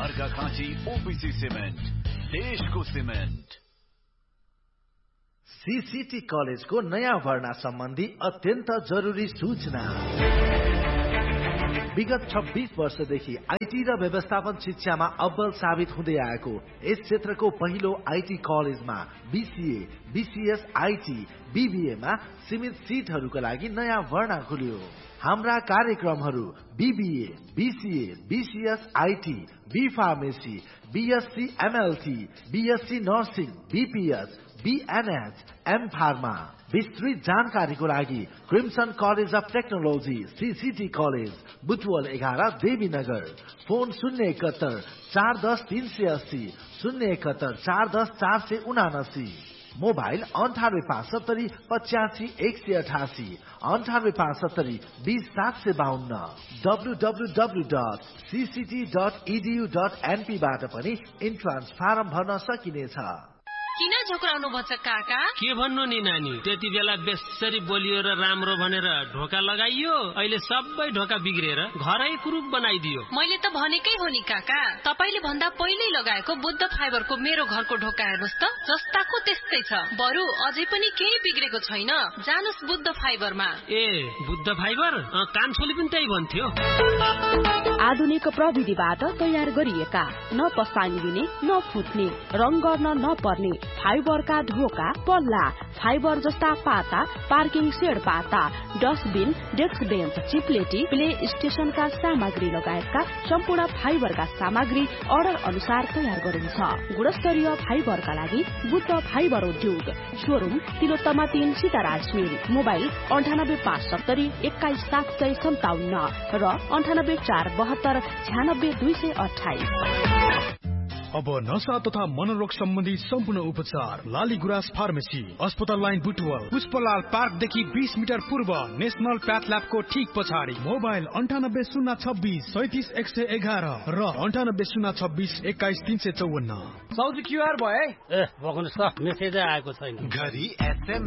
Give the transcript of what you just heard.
Arghakhanchi OPC cement, देशको cement. CCT कलेजको नयाँ भर्ना सम्बन्धी अत्यन्त जरुरी सूचना। विगत 26 वर्षदेखि आईटी र व्यवस्थापन शिक्षामा अव्वल साबित हुँदै आएको यस क्षेत्रको पहिलो आईटी कलेजमा बीसीए, बीसीएस, आईटी, बीबीएमा सीमित सिटहरूका लागि नयाँ भर्ना खुल्यो। हाम्रा कार्यक्रमहरू BBA, BCA, BCS, IT, be pharmacy, BSc MLT, BSc nursing, BPS, बीएनएच, am pharma. विस्तृत जानकारीको लागि crimson college of technology CCT college, Butwal 11, Devinagar. Phone 071 410 380, 071 410 479। Mobile 98 570 85 188, 98 20 752। www.cct.edu.np बाट पनि इन्ट्रान्स फारम भर्न सकिनेछ। किन झोक्राउनु भन्छ काका? के भन्नु नि नानी, त्यति बेला बेसरी बोलियो र राम्रो भनेर ढोका लगाइयो, अहिले सबै ढोका बिग्रेर घरै कुरूप बनाइदियो। मैले त भनेकै हो नि काका, तपाईले भन्दा पहिल्यै लगाएको बुद्ध फाइबरको मेरो घरको ढोका हेर्नुस् त, जस्ताको त्यस्तै छ। बरु अझै पनि केही बिग्रेको छैन। जानुस् बुद्ध फाइबरमा। ए बुद्ध फाइबर? कान्छोले पनि त्यही भन्थ्यो। आधुनिक प्रविधिबाट तयार गरिएका, न पसाइदिने न फुट्ने, रङ गर्न नपर्ने फाइबरका ढोका, पल्ला, फाइबर जस्ता पाता, पार्किङ सेड पाता, डस्टबिन, डेस्क बेन्च, चिप्लेटी, प्ले स्टेशनका सामग्री लगायतका सम्पूर्ण फाइबरका सामग्री अर्डर अनुसार तयार गरिन्छ। गुणस्तरीय फाइबरका लागि बुद्ध फाइबर उद्योग, शोरूम तिलोत्तमा 3, सीताराज मिल। मोबाइल 98 570 21 757 र 98 472 96 228। अब नशा तथा मनोरोग सम्बन्धी सम्पूर्ण उपचार लाली गुराँस फार्मेसी, अस्पताल लाइन बुटवल, पुष्पलाल पार्कदेखि 20 मिटर पूर्व, नेशनल प्याथ ल्याबको ठीक पछाडि। मोबाइल 98 026 37 111 र 98 026 21 354। साउजी क्युआर भयो है? ए बग्नुस् त, मेसेजै आएको छैन। घरी एसएम